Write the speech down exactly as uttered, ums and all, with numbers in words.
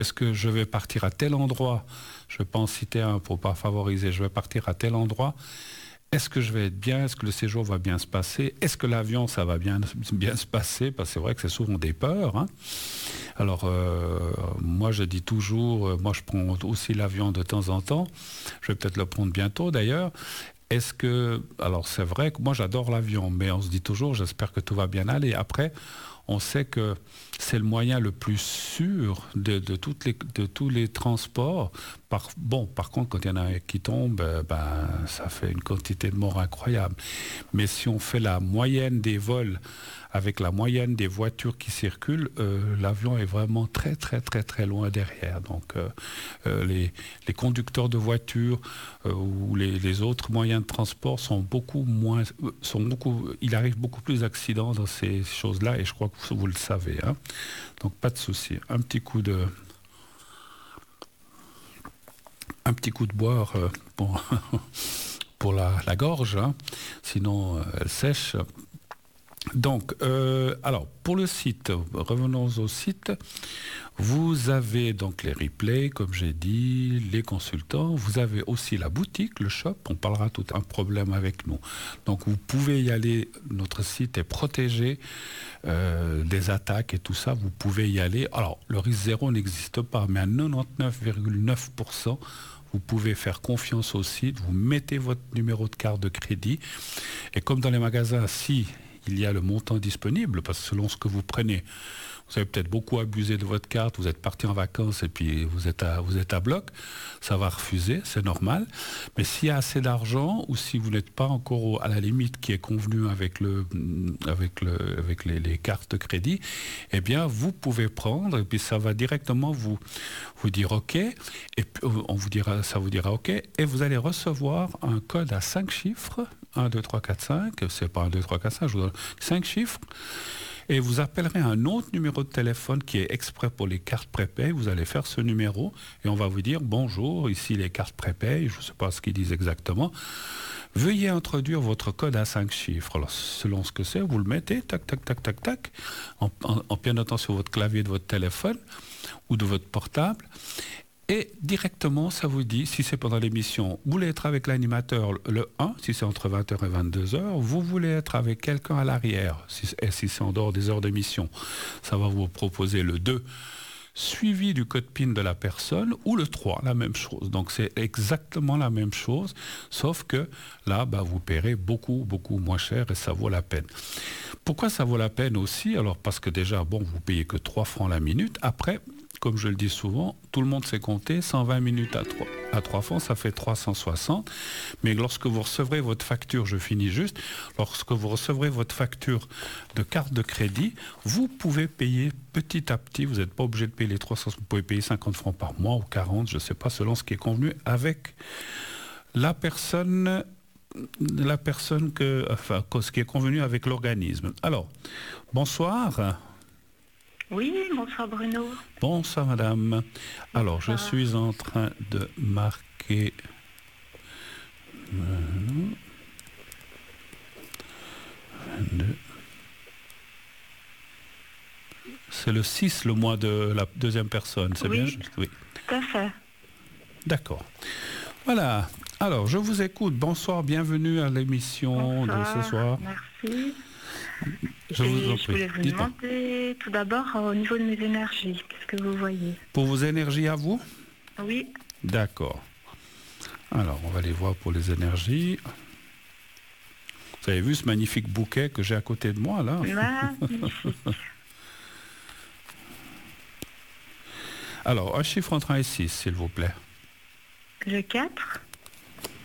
est-ce que je vais partir à tel endroit? Je vais pas en citer un pour pas favoriser. Je vais partir à tel endroit. Est-ce que je vais être bien? Est-ce que le séjour va bien se passer? Est-ce que l'avion, ça va bien, bien se passer? Parce que c'est vrai que c'est souvent des peurs. Hein. Alors, euh, moi, je dis toujours, euh, moi, je prends aussi l'avion de temps en temps. Je vais peut-être le prendre bientôt, d'ailleurs. Est-ce que... Alors, c'est vrai que moi, j'adore l'avion, mais on se dit toujours, j'espère que tout va bien aller. Après, on sait que c'est le moyen le plus sûr de, de, toutes les, de tous les transports. Par, bon, par contre, quand il y en a un qui tombe, ben, ça fait une quantité de morts incroyable. Mais si on fait la moyenne des vols avec la moyenne des voitures qui circulent, euh, l'avion est vraiment très, très, très, très loin derrière. Donc, euh, euh, les, les conducteurs de voitures euh, ou les, les autres moyens de transport sont beaucoup moins... Sont beaucoup, il arrive beaucoup plus d'accidents dans ces choses-là, et je crois que vous le savez. Hein. Donc, pas de souci. Un petit coup de... Un petit coup de boire euh, pour, pour la, la gorge, hein. Sinon euh, elle sèche. Donc, euh, alors, pour le site, revenons au site. Vous avez donc les replays, comme j'ai dit, les consultants. Vous avez aussi la boutique, le shop. On parlera tout un problème avec nous. Donc, vous pouvez y aller. Notre site est protégé euh, des attaques et tout ça. Vous pouvez y aller. Alors, le risque zéro n'existe pas, mais à quatre-vingt-dix-neuf virgule neuf pour cent, vous pouvez faire confiance au site. Vous mettez votre numéro de carte de crédit. Et comme dans les magasins, si il y a le montant disponible, parce que selon ce que vous prenez, vous avez peut-être beaucoup abusé de votre carte, vous êtes parti en vacances et puis vous êtes à, vous êtes à bloc, ça va refuser, c'est normal. Mais s'il y a assez d'argent, ou si vous n'êtes pas encore au, à la limite qui est convenue avec, le, avec, le, avec les, les cartes de crédit, eh bien vous pouvez prendre et puis ça va directement vous, vous dire OK, et puis on vous dira, ça vous dira OK, et vous allez recevoir un code à cinq chiffres, un, deux, trois, quatre, cinq, c'est pas un, deux, trois, quatre, cinq, je vous donne cinq chiffres, et vous appellerez un autre numéro de téléphone qui est exprès pour les cartes prépay. Vous allez faire ce numéro et on va vous dire bonjour, ici les cartes prépay, je ne sais pas ce qu'ils disent exactement. Veuillez introduire votre code à cinq chiffres. Alors, selon ce que c'est, vous le mettez, tac, tac, tac, tac, tac, en, en, en pianotant sur votre clavier de votre téléphone ou de votre portable. Et directement, ça vous dit, si c'est pendant l'émission, vous voulez être avec l'animateur le un, si c'est entre vingt heures et vingt-deux heures, vous voulez être avec quelqu'un à l'arrière, si, et si c'est en dehors des heures d'émission, ça va vous proposer le deux, suivi du code PIN de la personne, ou le trois, la même chose. Donc c'est exactement la même chose, sauf que là, bah, vous paierez beaucoup, beaucoup moins cher et ça vaut la peine. Pourquoi ça vaut la peine aussi? Alors parce que déjà, bon, vous payez que trois francs la minute. Après, comme je le dis souvent, tout le monde sait compter, cent vingt minutes à trois, à trois francs, ça fait trois cent soixante. Mais lorsque vous recevrez votre facture, je finis juste, lorsque vous recevrez votre facture de carte de crédit, vous pouvez payer petit à petit, vous n'êtes pas obligé de payer les trois cents, vous pouvez payer cinquante francs par mois ou quarante, je ne sais pas, selon ce qui est convenu avec la personne... la personne que, enfin, ce qui est convenu avec l'organisme. Alors, bonsoir. Oui, bonsoir Bruno. Bonsoir madame. Alors, bonsoir. je suis en train de marquer... vingt-deux. C'est le six, le mois de la deuxième personne, c'est oui, bien juste? Oui, tout à fait. D'accord. Voilà. Alors, je vous écoute. Bonsoir, bienvenue à l'émission bonsoir, de ce soir. Merci. Je Et vous en prie. Je voulais vous Dites-moi. demander tout d'abord au niveau de mes énergies, qu'est-ce que vous voyez? Pour vos énergies à vous? Oui. D'accord. Alors, on va les voir pour les énergies. Vous avez vu ce magnifique bouquet que j'ai à côté de moi, là? Magnifique. Alors, un chiffre entre un et six, s'il vous plaît. Le quatre.